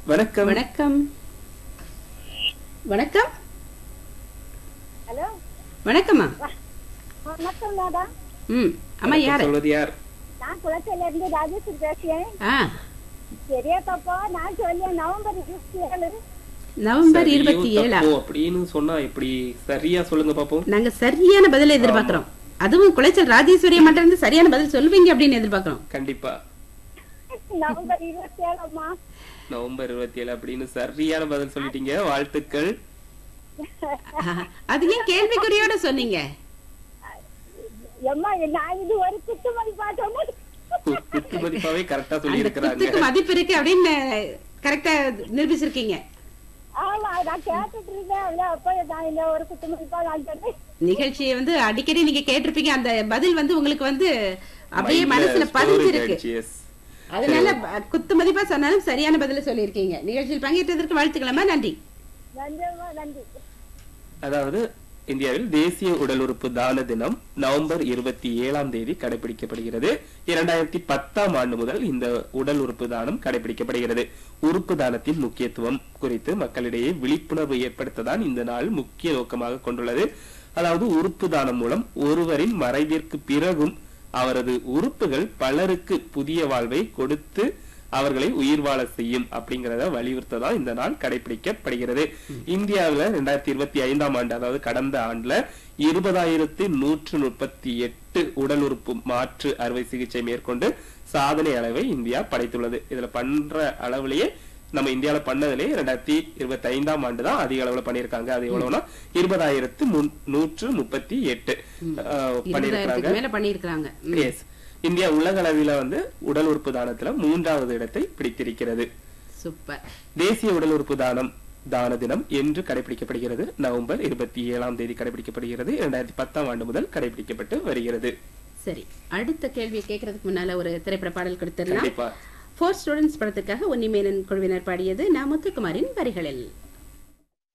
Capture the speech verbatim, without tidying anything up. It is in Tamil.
வணக்கம். வணக்கம் வணக்கம் ஹலோ வணக்கம்மா. வணக்கம் மேடம். ம் அம்மா யாரு? சொல்வது யார்? நான் குளச்சல்ல இருந்து ராஜேஸ்வரி பேசுறேன். ஆ சரியா தப்பா? நான் சொல்லியேன் நவம்பர் இருபத்தி ஏழு. நவம்பர் சரியோ இருபத்தி ஏழா? தப்போ அப்படின்னு சொன்னா எப்படி சரியா சொல்லுங்க பாப்போம். நாங்க சரியான பதில எதிர்பார்க்கிறோம். அதுவும் குளைச்சல் ராஜேஸ்வரியை மட்டும் இருந்து சரியான பதில் சொல்வீங்க அப்படின்னு எதிர்பார்க்கிறோம். கண்டிப்பா நவம்பர் இருபத்தி ஏழாம்மா. நவம்பர் இருபத்தி ஏழு அப்படின்னு சரியான பதில் சொல்லிட்டீங்க. வாழ்த்துக்கள். அது ஏன் கேள்விக்குறியோட சொன்னீங்க? எம்மா நான் இது ஒரு குத்துமதி பாட்டோம். குத்து மதிப்பாவே கரெக்டா சொல்லி அந்த இருக்கிறாங்க. குத்துக்கு மதிப்பு இருக்கு அப்படின்னு கரெக்டா நிரூபிச்சிருக்கீங்க. ஆமா நான் கேட்டுட்டு இருந்தேன். அப்ப நான் இந்த ஒரு குத்துமதிப்பா நான் சொன்னேன். நிகழ்ச்சியை வந்து அடிக்கடி நீங்க கேட்டிருப்பீங்க. அந்த பதில் வந்து உங்களுக்கு வந்து அப்படியே Mindல மனசுல storage பதிஞ்சிருக்கு. ஆயிடுச்சு, yes. அதனால ப- குத்து மதிப்பா சொன்னாலும் சரியான பதில சொல்லியிருக்கீங்க. நிகழ்ச்சியில் பங்கேற்றதற்கு வாழ்த்துக்கலாமா? நன்றி. நன்றிம்மா, நன்றி. அதாவது இந்தியாவில் தேசிய உடல் உறுப்பு தான தினம் நவம்பர் இருபத்தி ஏழாம் தேதி கடைபிடிக்கப்படுகிறது. இரண்டாயிரத்தி பத்தாம் ஆண்டு முதல் இந்த உடல் உறுப்பு தானம் கடைபிடிக்கப்படுகிறது. உறுப்பு தானத்தின் முக்கியத்துவம் குறித்து மக்களிடையே விழிப்புணர்வு ஏற்படுத்ததான் இந்த நாள் முக்கிய நோக்கமாக கொண்டுள்ளது. அதாவது உறுப்பு தானம் மூலம் ஒருவரின் மறைவிற்கு பிறகும் அவரது உறுப்புகள் பலருக்கு புதிய வாழ்வை கொடுத்து அவர்களை உயிர் வாழ செய்யும் அப்படிங்கறத வலியுறுத்ததான் இந்த நாள் கடைபிடிக்கப்படுகிறது. இந்தியாவில ரெண்டாயிரத்தி இருபத்தி ஐந்தாம் ஆண்டு, அதாவது கடந்த ஆண்டுல இருபதாயிரத்தி நூற்று முப்பத்தி எட்டு உடல் உறுப்பு மாற்று அறுவை சிகிச்சை மேற்கொண்டு சாதனை அளவை இந்தியா படைத்துள்ளது. இதுல பண்ற அளவுலயே நம்ம இந்தியாவில பண்ணதுலயே ரெண்டாயிரத்தி இருபத்தி ஐந்தாம் ஆண்டு தான் அதிக அளவுல பண்ணிருக்காங்க. அது எவ்வளவுனா இருபதாயிரத்து நூற்று முப்பத்தி எட்டு பண்ணிருக்காங்க. மேல பண்ணிருக்காங்க. எஸ், இந்தியா உலக அளவில வந்து உடல் உறுப்பு தானத்துல மூன்றாவது இடத்தை பிடித்திருக்கிறது. சூப்பர். தேசிய உடல் உறுப்பு தானம் தான தினம் என்று கடைபிடிக்கப்படுகிறது. நவம்பர் இருபத்தி ஏழாம் தேதி கடைபிடிக்கப்படுகிறது. இரண்டாயிரத்தி பத்தாம் ஆண்டு முதல் கடைபிடிக்கப்பட்டு வருகிறது. சரி, அடுத்த கேள்வியை கேட்கறதுக்கு முன்னால ஒரு திரைப்பட பாடல் கொடுத்துடலாம். கண்டிப்பா. ஃபோர் ஸ்டூடெண்ட்ஸ் படத்துக்காக உன்னிமேனன் குழுவினர் பாடியது நா முத்துக்குமாரின் வரிகளில்.